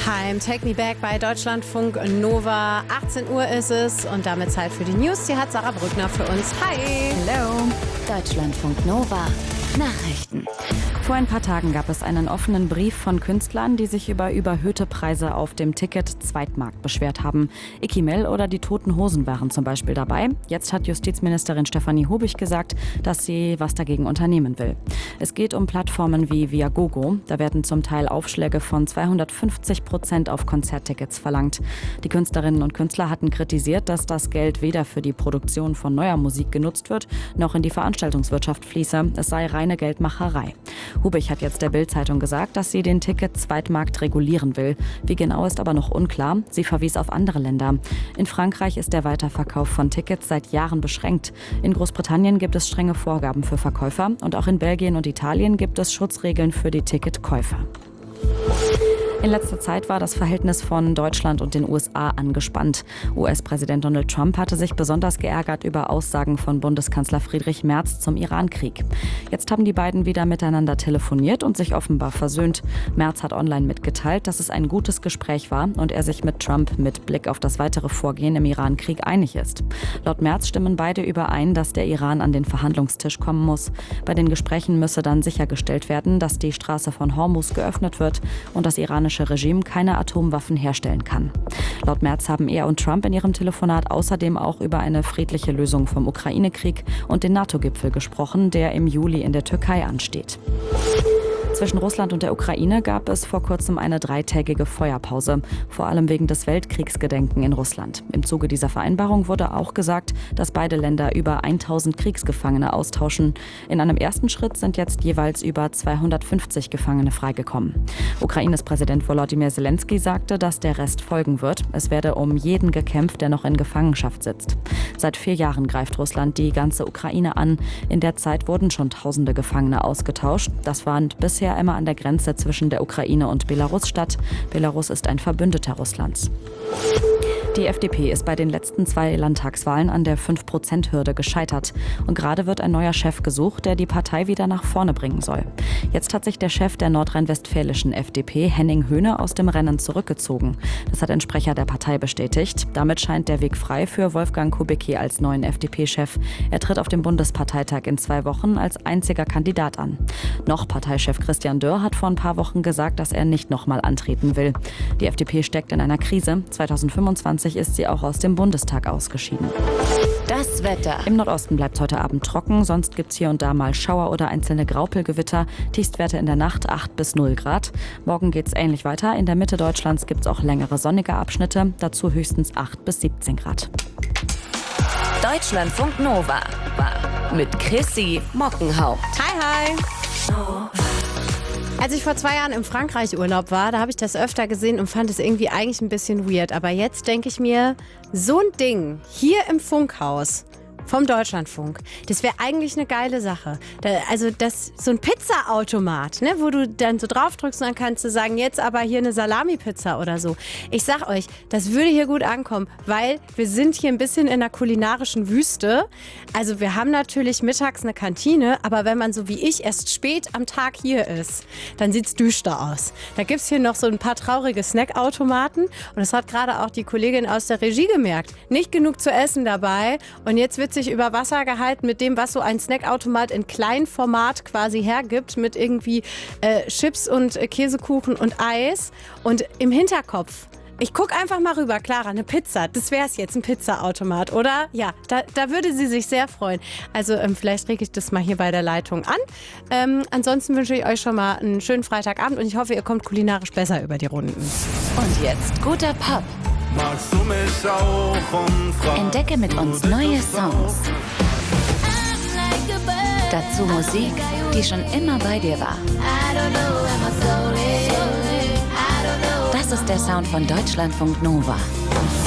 Hi, Take Me Back bei Deutschlandfunk Nova. 18 Uhr ist es und damit Zeit für die News. Die hat Sarah Brückner für uns. Hi. Hello. Deutschlandfunk Nova. Nachrichten. Vor ein paar Tagen gab es einen offenen Brief von Künstlern, die sich über überhöhte Preise auf dem Ticket-Zweitmarkt beschwert haben. Icky Mell oder die Toten Hosen waren zum Beispiel dabei. Jetzt hat Justizministerin Stefanie Hubich gesagt, dass sie was dagegen unternehmen will. Es geht um Plattformen wie Viagogo. Da werden zum Teil Aufschläge von 250% auf Konzerttickets verlangt. Die Künstlerinnen und Künstler hatten kritisiert, dass das Geld weder für die Produktion von neuer Musik genutzt wird, noch in die Veranstaltungswirtschaft fließe. Es sei reine Geldmacherei. Hubich hat jetzt der Bild-Zeitung gesagt, dass sie den Ticket-Zweitmarkt regulieren will. Wie genau ist aber noch unklar. Sie verwies auf andere Länder. In Frankreich ist der Weiterverkauf von Tickets seit Jahren beschränkt. In Großbritannien gibt es strenge Vorgaben für Verkäufer und auch in Belgien und Italien gibt es Schutzregeln für die Ticketkäufer. In letzter Zeit war das Verhältnis von Deutschland und den USA angespannt. US-Präsident Donald Trump hatte sich besonders geärgert über Aussagen von Bundeskanzler Friedrich Merz zum Iran-Krieg. Jetzt haben die beiden wieder miteinander telefoniert und sich offenbar versöhnt. Merz hat online mitgeteilt, dass es ein gutes Gespräch war und er sich mit Trump mit Blick auf das weitere Vorgehen im Iran-Krieg einig ist. Laut Merz stimmen beide überein, dass der Iran an den Verhandlungstisch kommen muss. Bei den Gesprächen müsse dann sichergestellt werden, dass die Straße von Hormuz geöffnet wird und das iranische Regime keine Atomwaffen herstellen kann. Laut Merz haben er und Trump in ihrem Telefonat außerdem auch über eine friedliche Lösung vom Ukraine-Krieg und den NATO-Gipfel gesprochen, der im Juli in der Türkei ansteht. Zwischen Russland und der Ukraine gab es vor kurzem eine 3-tägige Feuerpause, vor allem wegen des Weltkriegsgedenken in Russland. Im Zuge dieser Vereinbarung wurde auch gesagt, dass beide Länder über 1000 Kriegsgefangene austauschen. In einem ersten Schritt sind jetzt jeweils über 250 Gefangene freigekommen. Ukraines Präsident Volodymyr Zelensky sagte, dass der Rest folgen wird. Es werde um jeden gekämpft, der noch in Gefangenschaft sitzt. Seit 4 Jahren greift Russland die ganze Ukraine an. In der Zeit wurden schon tausende Gefangene ausgetauscht. Das fand bisher immer an der Grenze zwischen der Ukraine und Belarus statt. Belarus ist ein Verbündeter Russlands. Die FDP ist bei den letzten 2 Landtagswahlen an der 5%-Hürde gescheitert. Und gerade wird ein neuer Chef gesucht, der die Partei wieder nach vorne bringen soll. Jetzt hat sich der Chef der nordrhein-westfälischen FDP, Henning Höhne, aus dem Rennen zurückgezogen. Das hat ein Sprecher der Partei bestätigt. Damit scheint der Weg frei für Wolfgang Kubicki als neuen FDP-Chef. Er tritt auf dem Bundesparteitag in 2 Wochen als einziger Kandidat an. Noch Parteichef Christian Dörr hat vor ein paar Wochen gesagt, dass er nicht nochmal antreten will. Die FDP steckt in einer Krise. 2025 ist sie auch aus dem Bundestag ausgeschieden. Das Wetter. Im Nordosten bleibt es heute Abend trocken, sonst gibt es hier und da mal Schauer oder einzelne Graupelgewitter. Tiefstwerte in der Nacht 8 bis 0 Grad. Morgen geht es ähnlich weiter. In der Mitte Deutschlands gibt es auch längere sonnige Abschnitte, dazu höchstens 8 bis 17 Grad. Deutschlandfunk Nova mit Chrissy Mockenhaupt. Hi. Als ich vor 2 Jahren im Frankreich-Urlaub war, da habe ich das öfter gesehen und fand es irgendwie eigentlich ein bisschen weird. Aber jetzt denke ich mir, so ein Ding hier im Funkhaus vom Deutschlandfunk, das wäre eigentlich eine geile Sache. So ein Pizzaautomat, ne, wo du dann so drauf drückst und dann kannst du sagen, jetzt aber hier eine Salami-Pizza oder so. Ich sag euch, das würde hier gut ankommen, weil wir sind hier ein bisschen in einer kulinarischen Wüste. Also wir haben natürlich mittags eine Kantine, aber wenn man so wie ich erst spät am Tag hier ist, dann sieht's düster aus. Da gibt's hier noch so ein paar traurige Snackautomaten und das hat gerade auch die Kollegin aus der Regie gemerkt. Nicht genug zu essen dabei und jetzt wird sich über Wasser gehalten mit dem, was so ein Snackautomat in Kleinformat quasi hergibt, mit irgendwie Chips und Käsekuchen und Eis. Und im Hinterkopf, ich gucke einfach mal rüber, Clara, eine Pizza, das wäre es jetzt, ein Pizzaautomat, oder? Ja, da würde sie sich sehr freuen. Also vielleicht rege ich das mal hier bei der Leitung an. Ansonsten wünsche ich euch schon mal einen schönen Freitagabend und ich hoffe, ihr kommt kulinarisch besser über die Runden. Und jetzt guter Pop. Magst du mich auch umfragen? Entdecke mit uns neue Songs. Dazu Musik, die schon immer bei dir war. Das ist der Sound von Deutschlandfunk Nova.